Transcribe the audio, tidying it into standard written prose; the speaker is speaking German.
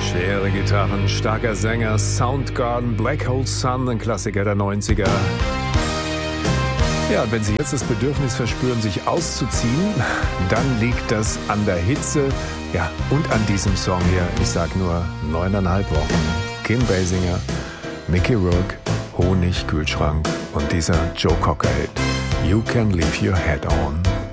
Schwere Gitarren, starker Sänger, Soundgarden, Black Hole Sun, ein Klassiker der 90er. Ja, und wenn Sie jetzt das Bedürfnis verspüren, sich auszuziehen, dann liegt das an der Hitze, ja, und an diesem Song hier. Ich sag nur 9,5 Wochen. Kim Basinger, Mickey Rourke, Honig, Kühlschrank und dieser Joe Cocker-Hit. You can leave your head on.